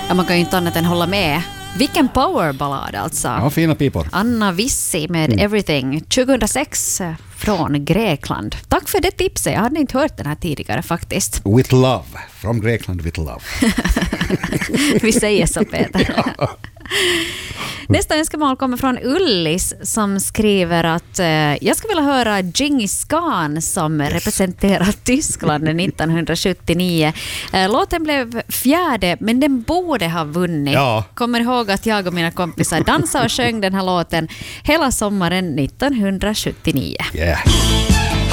Ja, man kan ju inte annat än hålla med. Vilken powerballad alltså. Ja, fina pipor. Anna Vissi med Everything 2006 från Grekland. Tack för det tipset. Jag hade inte hört den här tidigare faktiskt. With love. Från Grekland with love. Vi säger så, Peter. Nästa önskemål kommer från Ullis som skriver att jag skulle vilja höra Djingis Khan som representerar Tyskland 1979. Låten blev fjärde, men den borde ha vunnit. Ja. Kommer ihåg att jag och mina kompisar dansade och sjöng den här låten hela sommaren 1979. Yeah.